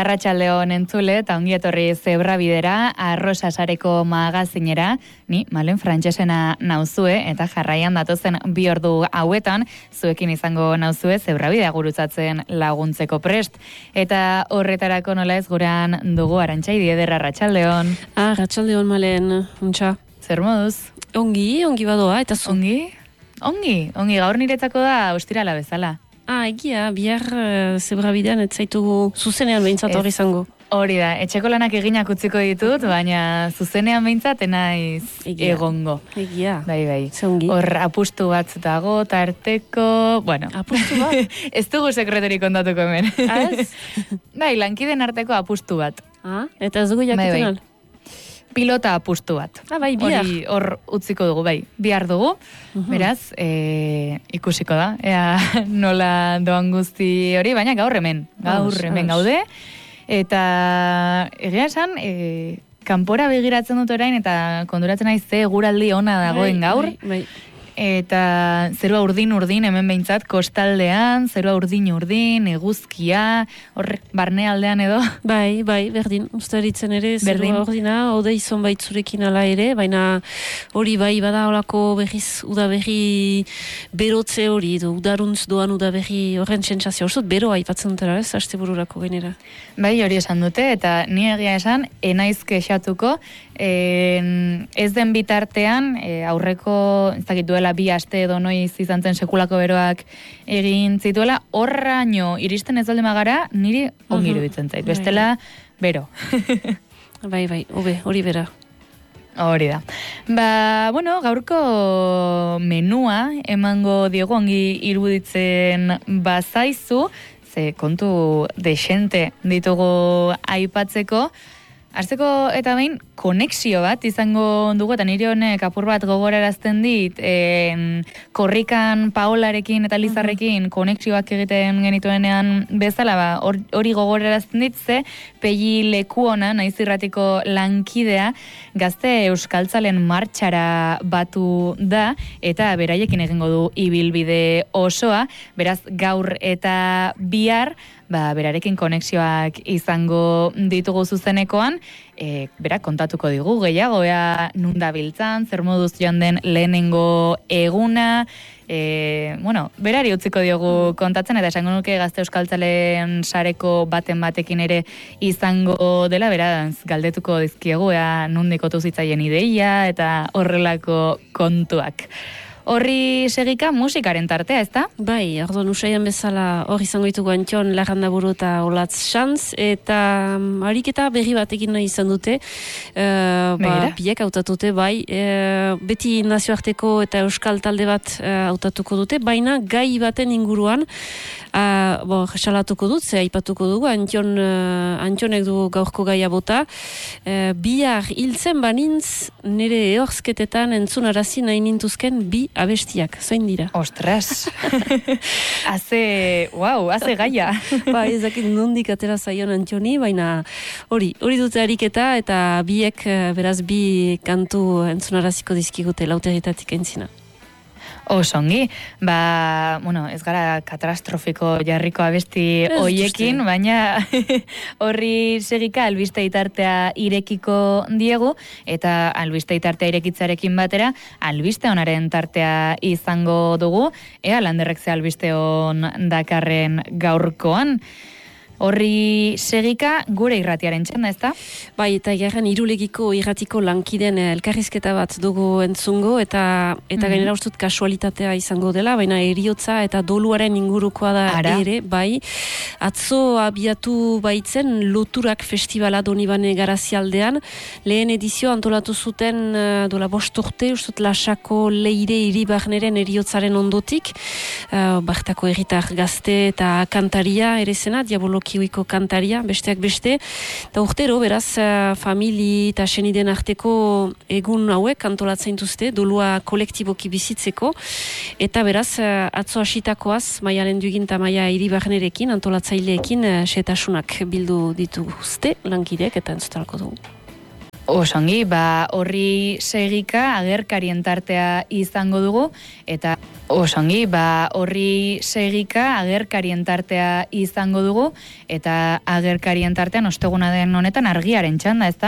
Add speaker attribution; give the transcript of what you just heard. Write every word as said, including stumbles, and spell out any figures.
Speaker 1: Arratsaldeon entzule, eta ongi etorri Zebrabidera, Arrosa Sareko magazinera, ni Malen Frantsesena nauzue, eta jarraian datozen bi ordu hauetan, zuekin izango nauzue Zebrabidea gurutzatzen laguntzeko prest. Eta horretarako nola ez gurean dugu Arantxa Idieder, Arratsaldeon.
Speaker 2: Ah, Arratsaldeon Malen, untxa.
Speaker 1: Zer moduz?
Speaker 2: Ongi, ongi badoa, eta zu.
Speaker 1: Ongi? Ongi, ongi, gaur niretzako da ostirala bezala.
Speaker 2: Ah, egia, bihar uh, Zebrabidean ez zaitugu zuzenean behintzat hori izango.
Speaker 1: Hori da, etxeko lanak eginak utziko ditut, baina zuzenean behintzat enaiz
Speaker 2: Egia.
Speaker 1: egongo.
Speaker 2: Egia.
Speaker 1: Bai, bai.
Speaker 2: Zeungi.
Speaker 1: Hor apustu bat dago, tarteko... Bueno.
Speaker 2: Apustu bat?
Speaker 1: Ez dugu sekreterik kontatuko hemen.
Speaker 2: Ah, ez?
Speaker 1: Bai, lankiden arteko apustu bat.
Speaker 2: Ah, eta ez dugu jakiten
Speaker 1: Bai,
Speaker 2: al?
Speaker 1: bai. Pilota apustu bat.
Speaker 2: Ah, bai, bihar.
Speaker 1: Hori hor utziko dugu, bai. Bihar dugu,
Speaker 2: Mhm.
Speaker 1: beraz, e, ikusiko da. Ea nola doan guzti hori, baina gaur hemen. Gaur
Speaker 2: Ados,
Speaker 1: hemen
Speaker 2: ados.
Speaker 1: gaude. Eta egia esan, e, kanpora begiratzen dut orain, eta konduratzen naiz ze eguraldi ona dagoen
Speaker 2: Bai,
Speaker 1: gaur.
Speaker 2: Bai, bai.
Speaker 1: Eta zerua urdin-urdin hemen behintzat, kostaldean, zerua urdin-urdin, eguzkia, hor barnealdean edo.
Speaker 2: Bai, bai, berdin, ustaritzen ere,
Speaker 1: Berdin.
Speaker 2: zerua ordina, ode izan baitzurekin ala ere, baina hori bai bada holako berriz udaberri berotze hori, edo udaruntz doan udaberri horren sentsazio, uste dut beroa aipatzen dutera, ez, astebururako gainera.
Speaker 1: Bai, hori esan dute, eta ni egia esan, enaiz kexatuko, en, ez den bitartean, e, aurreko, ez dakit duela bi aste edo noiz izan zen sekulako beroak egin zituela, horraino iristen ez balde magara, niri ongi
Speaker 2: Mhm.
Speaker 1: iruditzen zait.
Speaker 2: Bai.
Speaker 1: Bestela, bero.
Speaker 2: Bai, bai, hobe, hori bera.
Speaker 1: Hori da. Ba, bueno, gaurko menua emango diego ongi iruditzen bazaizu, ze kontu desente ditugu aipatzeko. Hasteko eta behin konexio bat izango dugu, eta nire honek apur bat gogorarazten dit, en, korrikan Paolarekin eta Lizarrekin konexioak egiten genituenean bezala, ba, hor- hori gogorarazten dit, ze Pegi Lekuona, naiz irratiko lankidea, gazte euskaltzalen martxara batu da, eta beraiekin egingo du ibilbide osoa, beraz gaur eta bihar, ba, berarekin konexioak izango ditugu zuzenekoan, e, berak kontatuko digu gehiago, ea nun dabiltzan, zer moduz joan den lehenengo eguna, e, bueno, berari utziko diogu kontatzen, eta esango nuke Gazte Euskaltzalen sareko baten batekin ere izango dela, beraz, galdetuko dizkiegu, ea nundik otu zitzaien ideia, eta horrelako kontuak. Horri segika musikaren tartea, ezta?
Speaker 2: Bai, orduan usaian bezala hor izango ditugu Antion Larrandaburu eta Olatz Xantz, eta um, ariketa berri batekin nahi izan dute, uh, ba,
Speaker 1: Begira.
Speaker 2: biek hautatute, bai, uh, beti nazioarteko eta euskal talde bat uh, hautatuko dute, baina gai baten inguruan, uh, bo, jesalatuko dut, ze aipatuko dugu, Antion, uh, Antionek du gaurko gaia bota, uh, bihar hiltzen banintz, nire ehorzketetan entzunarazi nahi nintuzken bi abestiak, zain dira.
Speaker 1: Ostras! haze, wow, haze gaia.
Speaker 2: Ba, ez dakit nondik atera zaion Antioni, baina hori, hori dute ariketa, eta biek, eh, beraz, bi kantu entzunaraziko dizkigute lauteritatik entzina.
Speaker 1: Osongi, ba, bueno, ez gara katastrofiko jarriko abesti
Speaker 2: Ez
Speaker 1: hoiekin,
Speaker 2: uste.
Speaker 1: baina horri segika albiste itartea irekiko diegu, eta albiste itartea irekitzarekin batera, albiste honaren tartea izango dugu, ea landerrek ze albiste hon dakarren gaurkoan. Horri segika gure irratiaren txanda, ezta?
Speaker 2: Bai, eta garran irulegiko irratiko lankiden eh, elkarrizketa bat dugu entzungo, eta eta
Speaker 1: Mhm.
Speaker 2: gainera ustut kasualitatea izango dela, baina eriotza eta doluaren ingurukoa da
Speaker 1: Ara.
Speaker 2: ere, bai. Atzo abiatu baitzen Loturak Festivala Donibane Garazialdean, lehen edizio antolatu zuten uh, dola bost urte, ustut Lasako Leire Iribarneren eriotzaren ondotik, uh, Bartako herritar gazte eta kantaria ere zena, diabolokioiko kantaria, besteak beste, eta urtero, beraz, uh, famili eta seniden arteko egun hauek antolatzen duzte, dolua kolektiboki bizitzeko, eta beraz, uh, atzo hasitakoaz, Maialen Dugin eta Maia Iribarnerekin, antolatzaileekin, uh, setasunak bildu dituzte, lankidek, eta entzutalako dugu.
Speaker 1: Osongi, ba horri segika agerkarien tartea izango dugu, eta Osongi, ba, horri segika agerkarien tartea izango dugu, eta agerkarien tartean osteguna den honetan argiaren txanda, ezta?